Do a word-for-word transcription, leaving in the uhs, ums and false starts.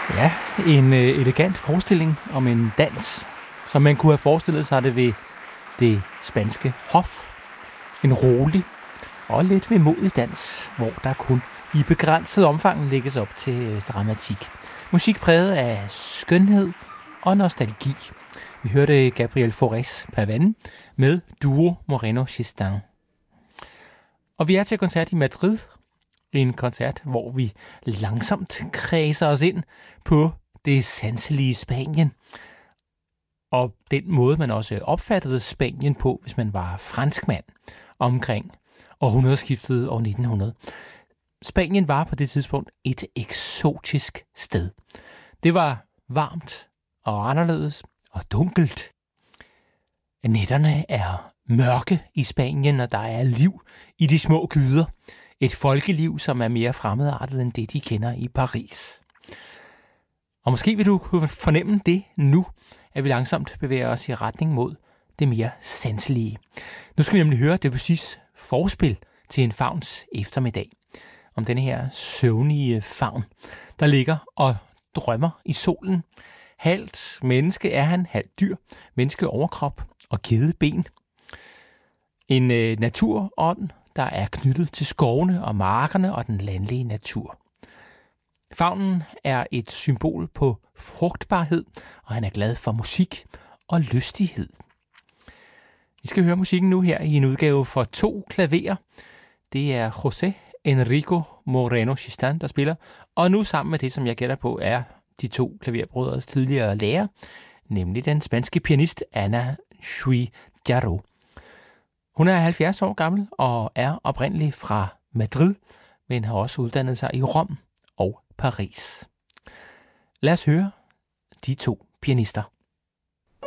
Ja, en øh, elegant forestilling om en dans, som man kunne have forestillet sig det ved det spanske hof. En rolig og lidt vemodig dans, hvor der kun i begrænset omfang lægges op til øh, dramatik. Musik præget af skønhed og nostalgi. Vi hørte Gabriel Faurés Pavane med Duo Moreno Chistin. Og vi er til koncert i Madrid. En koncert, hvor vi langsomt kredser os ind på det sanselige Spanien. Og den måde, man også opfattede Spanien på, hvis man var franskmand omkring århundredeskiftet år nitten hundrede. Spanien var på det tidspunkt et eksotisk sted. Det var varmt og anderledes og dunkelt. Nætterne er mørke i Spanien, og der er liv i de små gyder. Et folkeliv, som er mere fremmedartet end det, de kender i Paris. Og måske vil du kunne fornemme det nu, at vi langsomt bevæger os i retning mod det mere sanselige. Nu skal vi nemlig høre Debussys forspil til en favns eftermiddag. Om denne her søvnige favn, der ligger og drømmer i solen. Halvt menneske er han, halvt dyr, menneske overkrop og kædet ben. En øh, naturånd, der er knyttet til skovene og markerne og den landlige natur. Favnen er et symbol på frugtbarhed, og han er glad for musik og lystighed. Vi skal høre musikken nu her i en udgave for to klaverer. Det er José Enrico Moreno Chistin, der spiller, og nu sammen med det, som jeg gætter på, er de to klaverbrødres tidligere lærer, nemlig den spanske pianist Ana Suillaro. Hun er halvfjerds år gammel og er oprindelig fra Madrid, men har også uddannet sig i Rom og Paris. Lad os høre de to pianister.